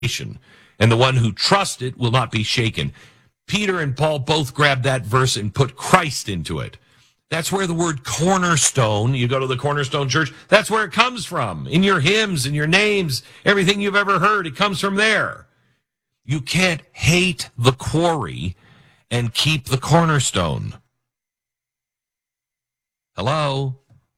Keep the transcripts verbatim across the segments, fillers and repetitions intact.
and the one who trusts it will not be shaken. Peter and Paul both grabbed that verse and put Christ into it. That's where the word cornerstone, you go to the Cornerstone Church, that's where it comes from. In your hymns, in your names, everything you've ever heard, it comes from there. You can't hate the quarry and keep the cornerstone. Hello?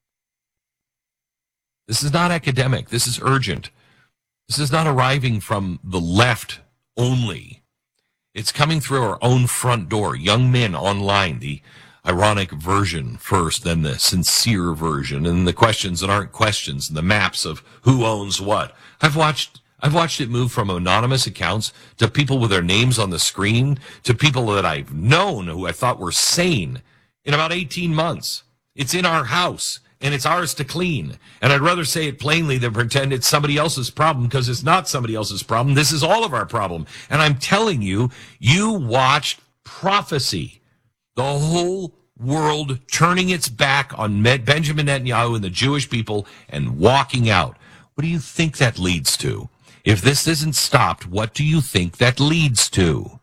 This is not academic. This is urgent. This is not arriving from the left only. It's coming through our own front door. Young men online, the ironic version first, then the sincere version, and the questions that aren't questions, and the maps of who owns what. I've watched I've watched it move from anonymous accounts to people with their names on the screen to people that I've known who I thought were sane in about eighteen months. It's in our house, and it's ours to clean. And I'd rather say it plainly than pretend it's somebody else's problem, because it's not somebody else's problem. This is all of our problem. And I'm telling you, you watched prophecy. The whole world turning its back on Benjamin Netanyahu and the Jewish people and walking out. What do you think that leads to? If this isn't stopped, what do you think that leads to?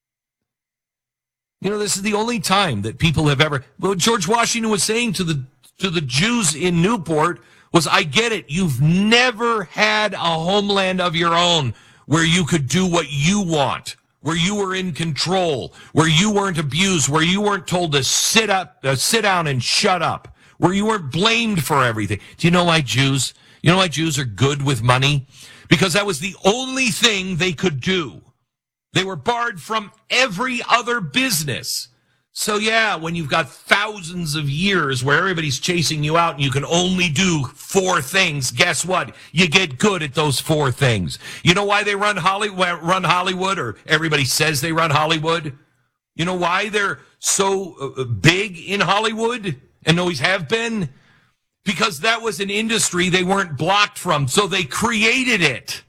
You know, this is the only time that people have ever... Well, George Washington was saying to the to the Jews in Newport was, I get it, you've never had a homeland of your own where you could do what you want, where you were in control, where you weren't abused, where you weren't told to sit up, uh, sit down and shut up, where you weren't blamed for everything. Do you know why Jews, you know why Jews are good with money? Because that was the only thing they could do. They were barred from every other business. So yeah, when you've got thousands of years where everybody's chasing you out and you can only do four things, guess what? You get good at those four things. You know why they run Hollywood, run Hollywood, or everybody says they run Hollywood? You know why they're so big in Hollywood and always have been? Because that was an industry they weren't blocked from, so they created it.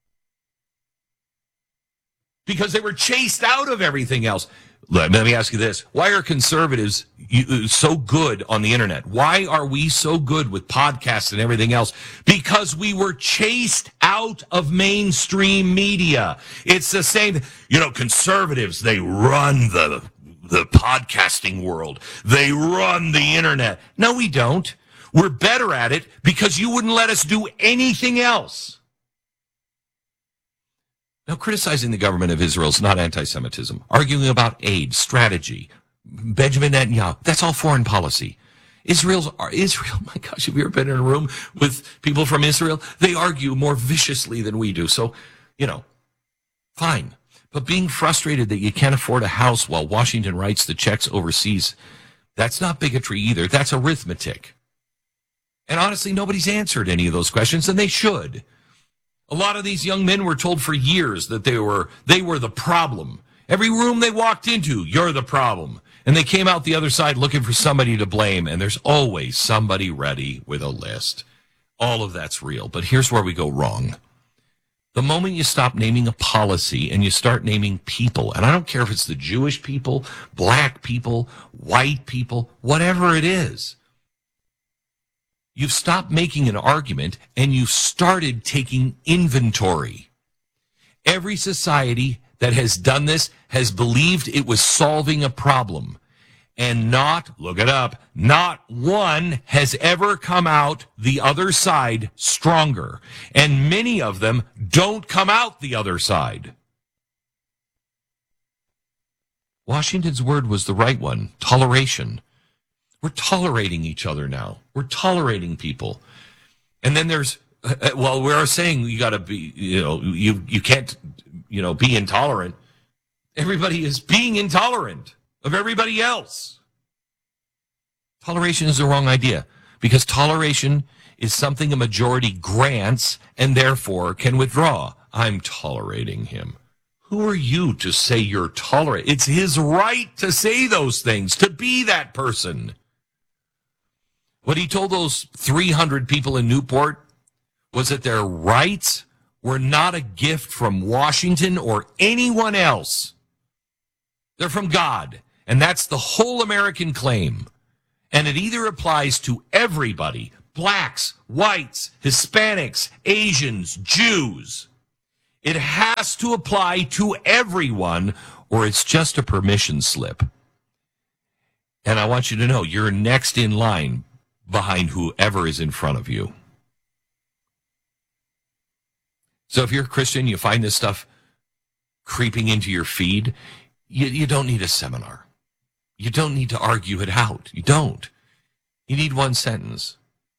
Because they were chased out of everything else. Let me ask you this. Why are conservatives so good on the internet? Why are we so good with podcasts and everything else? Because we were chased out of mainstream media. It's the same. You know, conservatives, they run the, the podcasting world. They run the internet. No, we don't. We're better at it because you wouldn't let us do anything else. Now, criticizing the government of Israel is not anti-Semitism. Arguing about aid, strategy, Benjamin Netanyahu, that's all foreign policy. Israel's, Israel, my gosh, have you ever been in a room with people from Israel? They argue more viciously than we do. So, you know, fine. But being frustrated that you can't afford a house while Washington writes the checks overseas, that's not bigotry either. That's arithmetic. And honestly, nobody's answered any of those questions, and they should. A lot of these young men were told for years that they were they were the problem. Every room they walked into, you're the problem. And they came out the other side looking for somebody to blame, and there's always somebody ready with a list. All of that's real, but here's where we go wrong. The moment you stop naming a policy and you start naming people, and I don't care if it's the Jewish people, black people, white people, whatever it is, you've stopped making an argument and you've started taking inventory. Every society that has done this has believed it was solving a problem. And not, look it up, not one has ever come out the other side stronger. And many of them don't come out the other side. Washington's word was the right one, toleration. We're tolerating each other now. We're tolerating people. And then there's, well, we are saying you got to be, you know, you, you can't, you know, be intolerant. Everybody is being intolerant of everybody else. Toleration is the wrong idea, because toleration is something a majority grants and therefore can withdraw. I'm tolerating him. Who are you to say you're tolerant? It's his right to say those things, to be that person. What he told those three hundred people in Newport was that their rights were not a gift from Washington or anyone else. They're from God, and that's the whole American claim. And it either applies to everybody, blacks, whites, Hispanics, Asians, Jews. It has to apply to everyone, or it's just a permission slip. And I want you to know you're next in line behind whoever is in front of you. So if you're a Christian, you find this stuff creeping into your feed, you, you don't need a seminar. You don't need to argue it out. You don't. You need one sentence.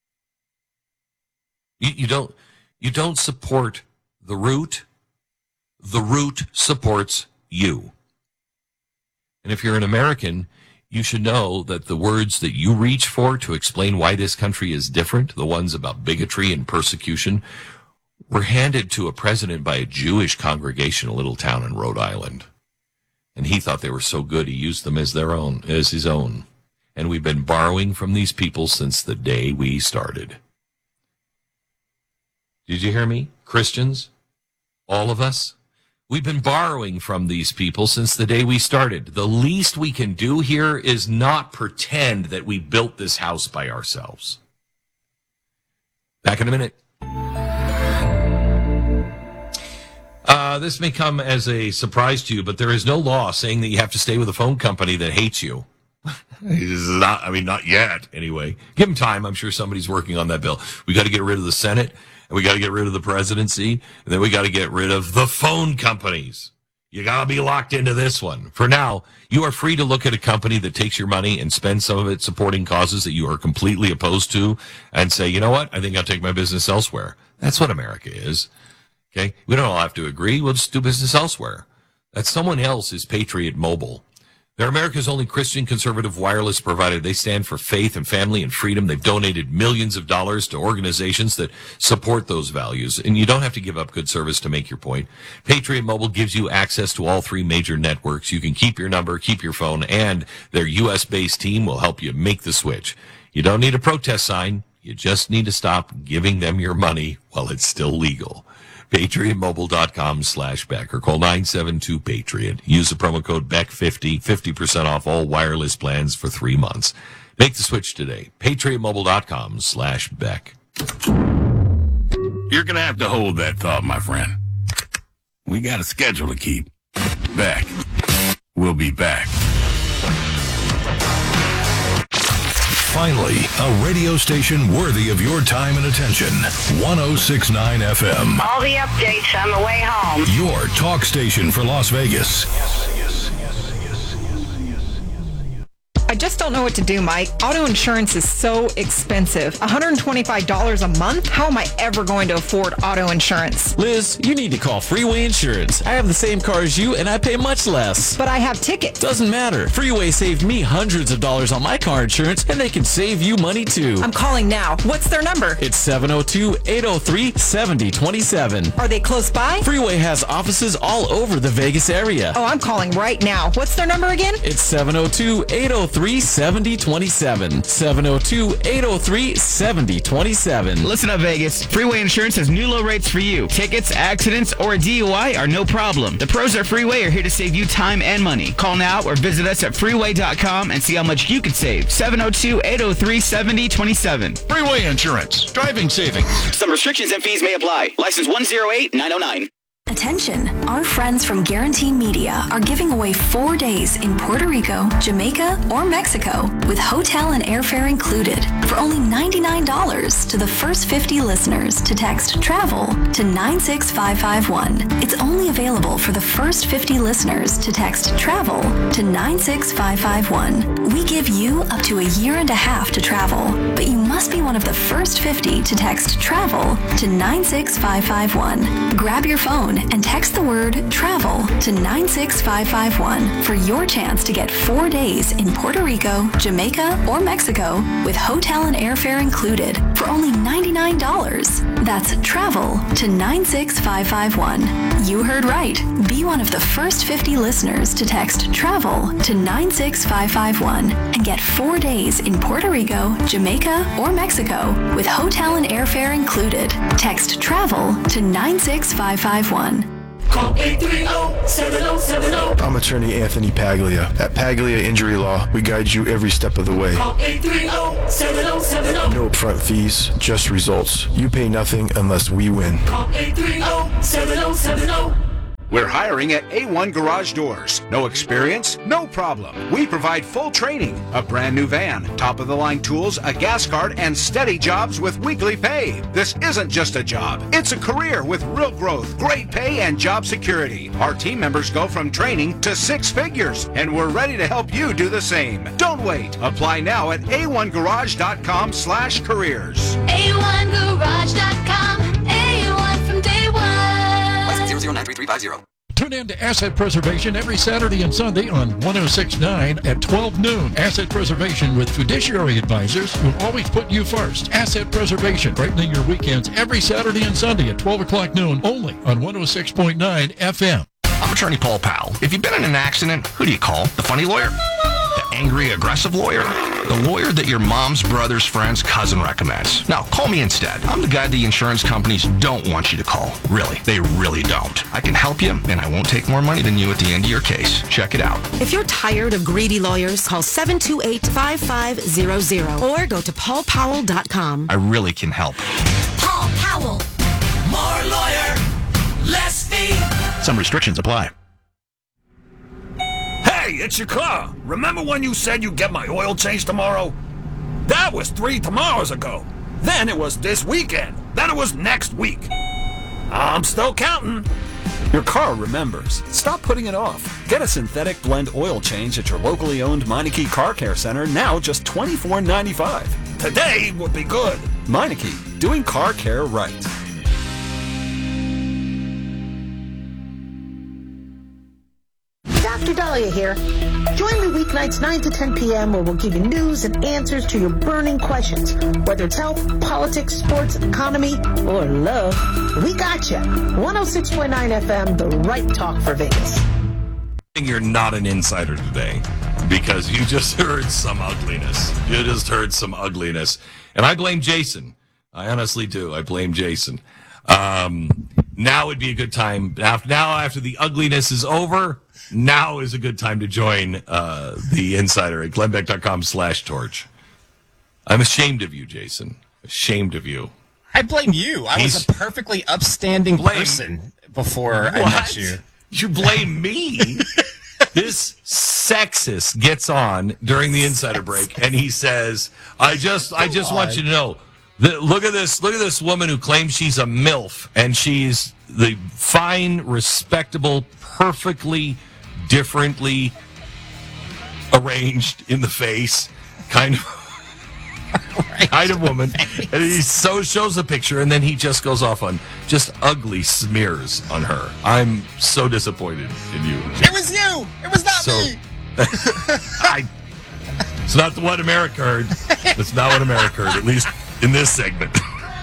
You, you don't, you don't support the root. The root supports you. And if you're an American, you should know that the words that you reach for to explain why this country is different, the ones about bigotry and persecution, were handed to a president by a Jewish congregation, a little town in Rhode Island. And he thought they were so good, he used them as their own, as his own. And we've been borrowing from these people since the day we started. Did you hear me? Christians? All of us? We've been borrowing from these people since the day we started. The least we can do here is not pretend that we built this house by ourselves. Back in a minute. Uh, this may come as a surprise to you, but there is no law saying that you have to stay with a phone company that hates you. not, I mean, not yet, anyway. Give them time. I'm sure somebody's working on that bill. We got to get rid of the Senate, and we got to get rid of the presidency, and then we got to get rid of the phone companies. You got to be locked into this one. For now, you are free to look at a company that takes your money and spends some of it supporting causes that you are completely opposed to and say, you know what, I think I'll take my business elsewhere. That's what America is. Okay, we don't all have to agree. We'll just do business elsewhere. That someone else is Patriot Mobile. They're America's only Christian conservative wireless provider. They stand for faith and family and freedom. They've donated millions of dollars to organizations that support those values. And you don't have to give up good service to make your point. Patriot Mobile gives you access to all three major networks. You can keep your number, keep your phone, and their U S-based team will help you make the switch. You don't need a protest sign. You just need to stop giving them your money while it's still legal. PatriotMobile.com slash Beck or call nine seven two Patriot. Use the promo code Beck fifty, fifty percent off all wireless plans for three months. Make the switch today. PatriotMobile.com slash Beck. You're going to have to hold that thought, my friend. We got a schedule to keep. Beck. We'll be back. Finally, a radio station worthy of your time and attention. one oh six point nine F M. All the updates on the way home. Your talk station for Las Vegas. I just don't know what to do, Mike. Auto insurance is so expensive. one hundred twenty-five dollars a month? How am I ever going to afford auto insurance? Liz, you need to call Freeway Insurance. I have the same car as you, and I pay much less. But I have tickets. Doesn't matter. Freeway saved me hundreds of dollars on my car insurance, and they can save you money, too. I'm calling now. What's their number? It's seven oh two, eight oh three, seven oh two seven. Are they close by? Freeway has offices all over the Vegas area. Oh, I'm calling right now. What's their number again? It's seven oh two, eight oh three, seven oh two seven. seven oh two, eight oh three, seven oh two seven. Listen up, Vegas. Freeway Insurance has new low rates for you. Tickets, accidents, or a D U I are no problem. The pros at Freeway are here to save you time and money. Call now or visit us at freeway dot com and see how much you could save. seven oh two, eight oh three, seven oh two seven. Freeway Insurance. Driving savings. Some restrictions and fees may apply. License one oh eight nine oh nine. Attention, our friends from Guarantee Media are giving away four days in Puerto Rico, Jamaica, or Mexico with hotel and airfare included for only ninety-nine dollars to the first fifty listeners to text TRAVEL to nine six five five one. It's only available for the first fifty listeners to text TRAVEL to nine six five five one. We give you up to a year and a half to travel, but you must be one of the first fifty to text TRAVEL to nine six five five one. Grab your phone and text the word TRAVEL to nine six five five one for your chance to get four days in Puerto Rico, Jamaica, or Mexico with hotel and airfare included for only ninety-nine dollars. That's TRAVEL to nine six five five one. You heard right. Be one of the first fifty listeners to text TRAVEL to nine six five five one and get four days in Puerto Rico, Jamaica, or Mexico with hotel and airfare included. Text TRAVEL to nine six five five one. Call eight three zero, seven zero seven zero. I'm attorney Anthony Paglia. At Paglia Injury Law, we guide you every step of the way. Call eight three zero, seven zero seven zero. No upfront fees, just results. You pay nothing unless we win. Call eight three zero, seven zero seven zero. We're hiring at A one Garage Doors. No experience? No problem. We provide full training, a brand new van, top-of-the-line tools, a gas card, and steady jobs with weekly pay. This isn't just a job. It's a career with real growth, great pay, and job security. Our team members go from training to six figures, and we're ready to help you do the same. Don't wait. Apply now at A one garage dot com slash careers. A one garage dot com. A one from day one. zero zero nine three three five zero. Tune in to Asset Preservation every Saturday and Sunday on one oh six point nine at twelve noon. Asset Preservation with fiduciary advisors who always put you first. Asset Preservation, brightening your weekends every Saturday and Sunday at twelve o'clock noon, only on one oh six point nine F M. I'm attorney Paul Powell. If you've been in an accident, who do you call? The funny lawyer? The angry, aggressive lawyer? The lawyer that your mom's brother's friend's cousin recommends. Now, call me instead. I'm the guy the insurance companies don't want you to call. Really, they really don't. I can help you, and I won't take more money than you at the end of your case. Check it out. If you're tired of greedy lawyers, call seven two eight, five five zero zero or go to paul powell dot com. I really can help. Paul Powell. More lawyer, less fee. Some restrictions apply. Hey, it's your car. Remember when you said you'd get my oil change tomorrow? That was three tomorrows ago. Then it was this weekend. Then it was next week. I'm still counting. Your car remembers. Stop putting it off. Get a synthetic blend oil change at your locally owned Meineke Car Care Center, now just twenty-four ninety-five. Today would be good. Meineke, doing car care right. Doctor Dahlia here. Join me weeknights nine to ten p.m. where we'll give you news and answers to your burning questions. Whether it's health, politics, sports, economy, or love, we got you. one oh six point nine F M, the right talk for Vegas. You're not an insider today because you just heard some ugliness. You just heard some ugliness. And I blame Jason. I honestly do. I blame Jason. Um, now would be a good time. Now, now after the ugliness is over, now is a good time to join uh, the Insider at glenn beck dot com slash torch. I'm ashamed of you, Jason. Ashamed of you. I blame you. I He's, was a perfectly upstanding blame, person before what? I met you. You blame me? This sexist gets on during the Insider break, and he says, "I just, I just want you to know. The, look at this. Look at this woman who claims she's a MILF, and she's the fine, respectable, perfectly." differently arranged in the face kind of right. kind of woman, and he so shows a picture, and then he just goes off on just ugly smears on her. I'm so disappointed in you. It was you. It was not so, me. I, it's not what America heard. It's not what America heard, at least in this segment.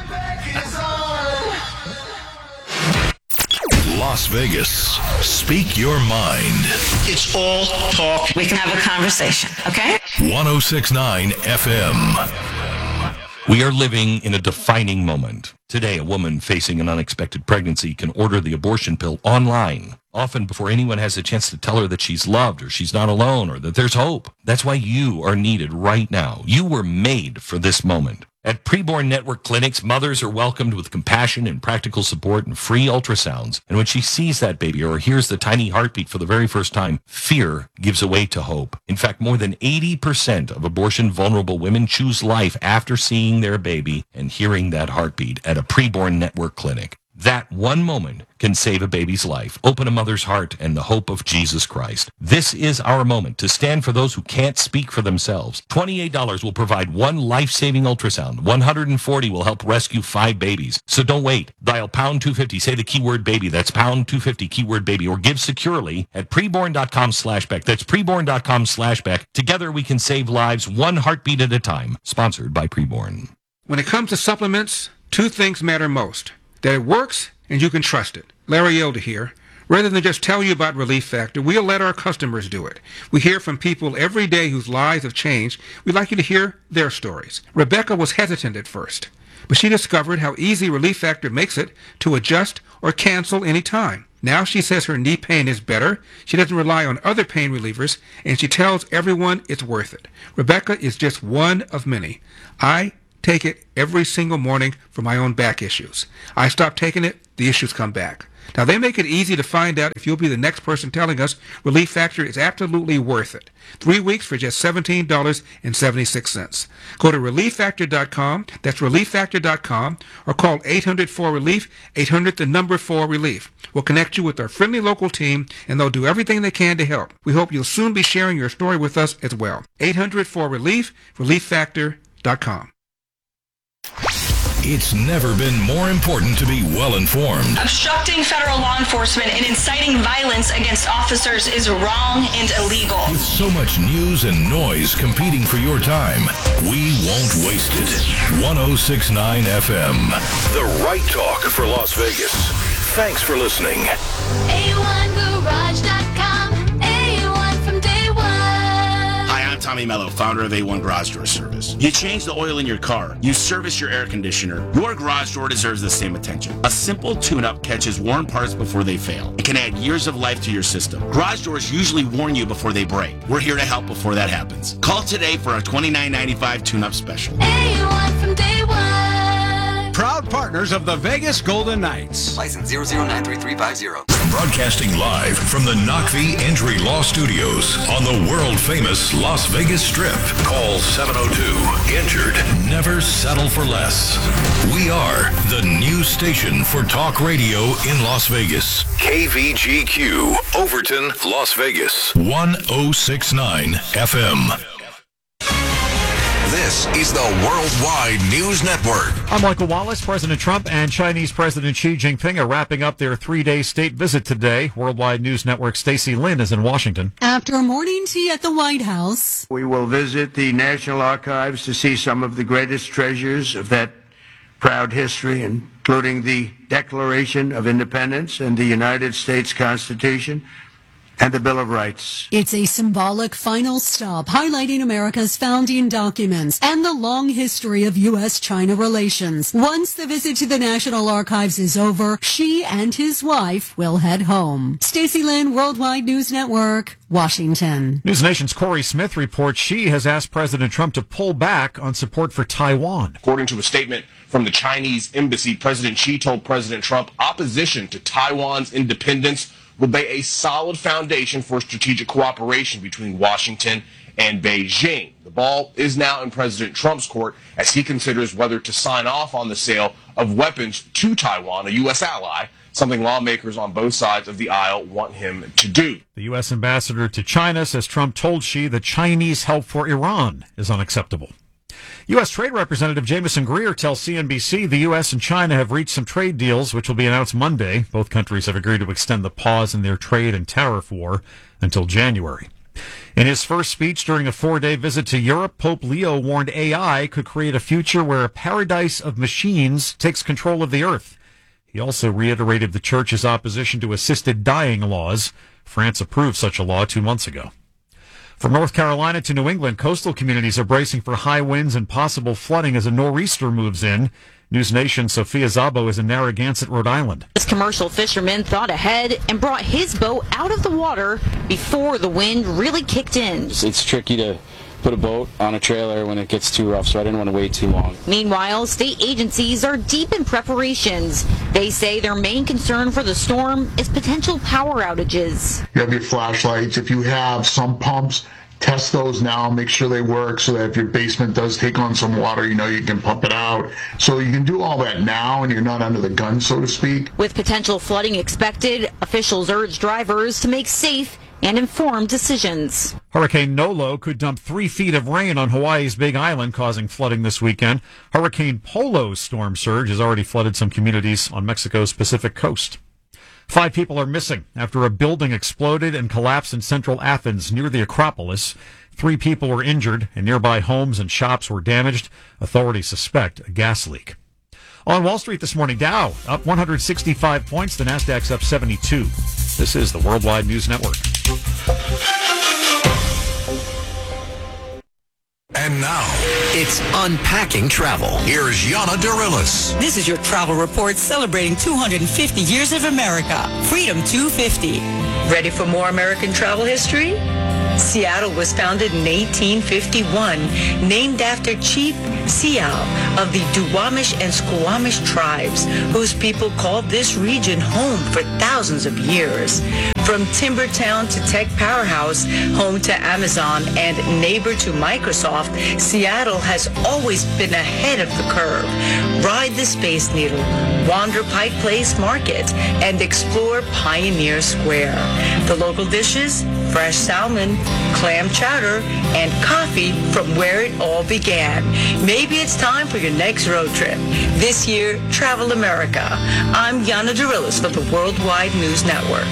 Las Vegas. Speak your mind. It's all talk. We can have a conversation, okay? one oh six point nine F M. We are living in a defining moment. Today, a woman facing an unexpected pregnancy can order the abortion pill online, often before anyone has a chance to tell her that she's loved or she's not alone or that there's hope. That's why you are needed right now. You were made for this moment. At Preborn Network Clinics, mothers are welcomed with compassion and practical support and free ultrasounds. And when she sees that baby or hears the tiny heartbeat for the very first time, fear gives way to hope. In fact, more than eighty percent of abortion-vulnerable women choose life after seeing their baby and hearing that heartbeat at a Preborn Network clinic. That one moment can save a baby's life, open a mother's heart, and the hope of Jesus Christ. This is our moment to stand for those who can't speak for themselves. twenty-eight dollars will provide one life-saving ultrasound. one hundred forty dollars will help rescue five babies. So don't wait. Dial pound two fifty. Say the keyword baby. That's pound two fifty, keyword baby. Or give securely at preborn dot com slash Beck. That's preborn dot com slash Beck. Together we can save lives one heartbeat at a time. Sponsored by Preborn. When it comes to supplements, two things matter most. That it works and you can trust it. Larry Elder here. Rather than just tell you about Relief Factor, we'll let our customers do it. We hear from people every day whose lives have changed. We'd like you to hear their stories. Rebecca was hesitant at first, but she discovered how easy Relief Factor makes it to adjust or cancel any time. Now she says her knee pain is better. She doesn't rely on other pain relievers, and she tells everyone it's worth it. Rebecca is just one of many. I take it every single morning for my own back issues. I stop taking it, the issues come back. Now, they make it easy to find out if you'll be the next person telling us Relief Factor is absolutely worth it. Three weeks for just seventeen dollars and seventy-six cents. Go to relief factor dot com, that's relief factor dot com, or call eight hundred four relief, eight hundred the number four relief. We'll connect you with our friendly local team, and they'll do everything they can to help. We hope you'll soon be sharing your story with us as well. eight hundred four relief, relief factor dot com. It's never been more important to be well informed. Obstructing federal law enforcement and inciting violence against officers is wrong and illegal. With so much news and noise competing for your time, we won't waste it. one oh six point nine F M, the right talk for Las Vegas. Thanks for listening. A one garage dot com. A one from day one. Hi, I'm Tommy Mello, founder of A one Garage Door Service. You change the oil in your car, you service your air conditioner, your garage door deserves the same attention. A simple tune-up catches worn parts before they fail. It can add years of life to your system. Garage doors usually warn you before they break. We're here to help before that happens. Call today for our twenty-nine ninety-five tune-up special. A one from day one. Proud partners of the Vegas Golden Knights. License zero zero nine three three five zero. Broadcasting live from the Knockvie Injury Law Studios on the world-famous Las Vegas Strip. Call seven oh two injured. Never settle for less. We are the new station for talk radio in Las Vegas. K V G Q, Overton, Las Vegas. one oh six point nine F M. This is the Worldwide News Network. I'm Michael Wallace. President Trump and Chinese President Xi Jinping are wrapping up their three-day state visit today. Worldwide News Network Stacey Lynn is in Washington. After a morning tea at the White House, we will visit the National Archives to see some of the greatest treasures of that proud history, including the Declaration of Independence and the United States Constitution and the Bill of Rights. It's a symbolic final stop highlighting America's founding documents and the long history of U S China relations. Once the visit to the National Archives is over, Xi and his wife will head home. Stacey Lynn, Worldwide News Network, Washington. News Nation's Corey Smith reports Xi has asked President Trump to pull back on support for Taiwan. According to a statement from the Chinese embassy, President Xi told President Trump opposition to Taiwan's independence would lay a solid foundation for strategic cooperation between Washington and Beijing. The ball is now in President Trump's court as he considers whether to sign off on the sale of weapons to Taiwan, a U S ally, something lawmakers on both sides of the aisle want him to do. The U S ambassador to China says Trump told Xi that Chinese help for Iran is unacceptable. U S. Trade Representative Jameson Greer tells C N B C the U S and China have reached some trade deals, which will be announced Monday. Both countries have agreed to extend the pause in their trade and tariff war until January. In his first speech during a four-day visit to Europe, Pope Leo warned A I could create a future where a paradise of machines takes control of the earth. He also reiterated the church's opposition to assisted dying laws. France approved such a law two months ago. From North Carolina to New England, coastal communities are bracing for high winds and possible flooding as a nor'easter moves in. News Nation's Sophia Zabo is in Narragansett, Rhode Island. This commercial fisherman thought ahead and brought his boat out of the water before the wind really kicked in. It's tricky to put a boat on a trailer when it gets too rough, so I didn't want to wait too long. Meanwhile, state agencies are deep in preparations. They say their main concern for the storm is potential power outages. You have your flashlights. If you have some pumps, test those now, make sure they work so that if your basement does take on some water, you know you can pump it out. So you can do all that now and you're not under the gun, so to speak. With potential flooding expected, officials urge drivers to make safe and informed decisions. Hurricane Nolo could dump three feet of rain on Hawaii's Big Island, causing flooding this weekend. Hurricane Polo's storm surge has already flooded some communities on Mexico's Pacific coast. Five people are missing after a building exploded and collapsed in central Athens near the Acropolis. Three people were injured, and nearby homes and shops were damaged. Authorities suspect a gas leak. On Wall Street this morning, Dow up one hundred sixty-five points. The Nasdaq's up seventy-two. This is the Worldwide News Network. And now, It's Unpacking Travel. Here's Yana Dorillis. This is your travel report celebrating two hundred fifty years of America. Freedom two fifty. Ready for more American travel history? Seattle was founded in eighteen fifty-one, named after Chief Sial of the Duwamish and Squamish tribes, whose people called this region home for thousands of years. From timber town to tech powerhouse, home to Amazon and neighbor to Microsoft, Seattle has always been ahead of the curve. Ride the Space Needle, wander Pike Place Market, and explore Pioneer Square. The local dishes? Fresh salmon, clam chowder, and coffee from where it all began. Maybe it's time for your next road trip. This year, Travel America. I'm Yana Dorillis for the Worldwide News Network.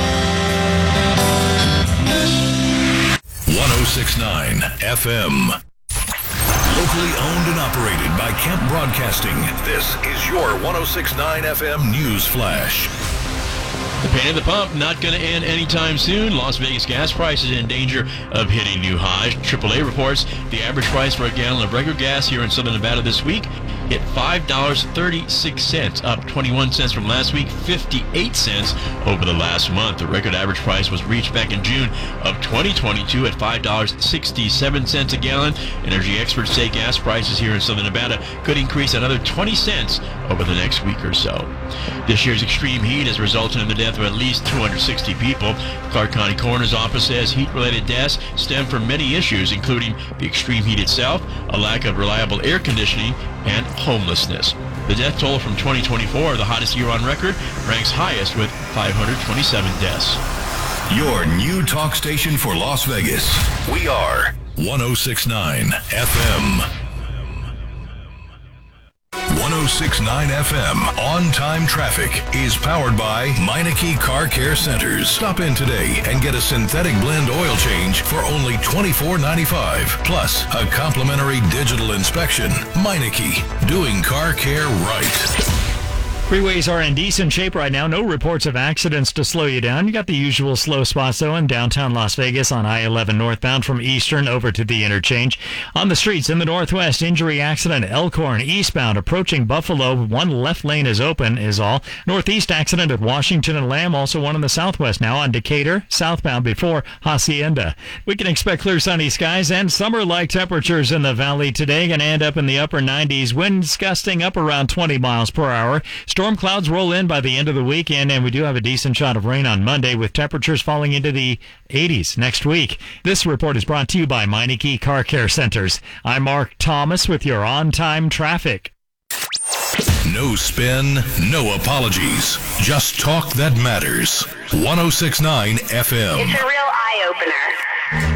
one oh six point nine F M. Locally owned and operated by Kemp Broadcasting. This is your one oh six point nine F M News Flash. The pain at the pump not going to end anytime soon. Las Vegas gas prices in danger of hitting new highs. triple A reports the average price for a gallon of regular gas here in Southern Nevada this week hit five dollars and thirty-six cents, up twenty-one cents from last week, fifty-eight cents over the last month. The record average price was reached back in June of twenty twenty-two at five dollars and sixty-seven cents a gallon. Energy experts say gas prices here in Southern Nevada could increase another twenty cents over the next week or so. This year's extreme heat has resulted in the death of at least two hundred sixty people. The Clark County Coroner's Office says heat-related deaths stem from many issues, including the extreme heat itself, a lack of reliable air conditioning, and homelessness. The death toll from twenty twenty-four, the hottest year on record, ranks highest with five hundred twenty-seven deaths. Your new talk station for Las Vegas. We are one oh six point nine F M. one oh six point nine F M On-Time Traffic is powered by Meineke Car Care Centers. Stop in today and get a synthetic blend oil change for only twenty-four ninety-five, plus a complimentary digital inspection. Meineke, doing car care right. Freeways are in decent shape right now. No reports of accidents to slow you down. You got the usual slow spots, though, in downtown Las Vegas on I eleven northbound from Eastern over to the interchange. On the streets in the northwest, injury accident, Elkhorn eastbound approaching Buffalo. One left lane is open is all. Northeast accident at Washington and Lamb. Also one in the southwest now on Decatur, southbound before Hacienda. We can expect clear sunny skies and summer-like temperatures in the valley today. Going to end up in the upper nineties. Winds gusting up around twenty miles per hour. Storm clouds roll in by the end of the weekend, and we do have a decent shot of rain on Monday with temperatures falling into the eighties next week. This report is brought to you by Meineke Car Care Centers. I'm Mark Thomas with your on-time traffic. No spin, no apologies. Just talk that matters. one oh six point nine F M. It's a real eye-opener.